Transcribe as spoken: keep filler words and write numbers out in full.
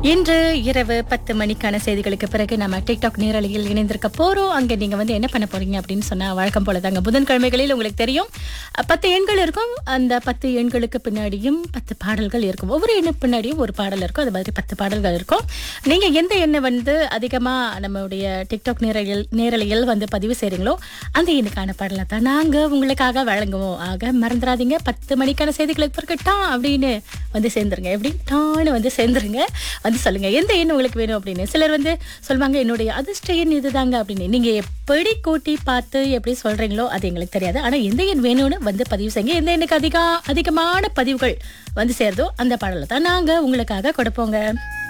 இன்று இரவு பத்து மணிக்கான செய்திகளுக்கு பிறகு நம்ம டிக்டாக் நேரலையில் இணைந்திருக்க போறோம். அங்க நீங்க வந்து என்ன பண்ண போறீங்க அப்படின்னு சொன்னா, வழக்கம் போலதாங்க புதன்கிழமைகளில் உங்களுக்கு தெரியும் அஹ், பத்து எண்கள் இருக்கும். அந்த பத்து எண்களுக்கு பின்னாடியும் பத்து பாடல்கள் இருக்கும். ஒவ்வொரு எண்ணுக்கு பின்னாடியும் ஒரு பாடல் இருக்கும். அது மாதிரி பத்து பாடல்கள் இருக்கும். நீங்க எந்த எண்ணை வந்து அதிகமா நம்மளுடைய டிக்டாக் நேரலையில் நேரலையில் வந்து பதிவு செய்றீங்களோ அந்த எண்ணுக்கான பாடலை தான் நாங்க உங்களுக்காக வழங்குவோம். ஆக மறந்துடாதீங்க, பத்து மணிக்கான செய்திகளுக்கு பிறகு டா அப்படின்னு வந்து சேர்ந்துருங்க. எப்படி டான்னு வந்து சேர்ந்துருங்க. வந்து சொல்லுங்க எந்த எண் உங்களுக்கு வேணும் அப்படின்னு. சிலர் வந்து சொல்லுவாங்க என்னுடைய அதிர்ஷ்ட எண் இதுதாங்க அப்படின்னு. நீங்க எப்படி கூட்டி பார்த்து எப்படி சொல்றீங்களோ அது எங்களுக்கு தெரியாது. ஆனா எந்த எண் வேணும்னு வந்து பதிவு செய்யுங்க. எந்த எண்ணுக்கு அதிக அதிகமான பதிவுகள் வந்து சேருதோ அந்த பாடலை தான் நாங்க உங்களுக்காக கொடுப்போங்க.